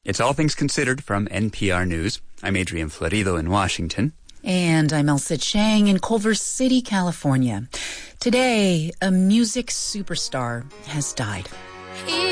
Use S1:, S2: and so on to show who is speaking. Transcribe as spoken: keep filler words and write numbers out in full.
S1: It's All Things Considered from N P R News. I'm Adrian Florido in Washington.
S2: And I'm Elsa Chang in Culver City, California. Today, a music superstar has died.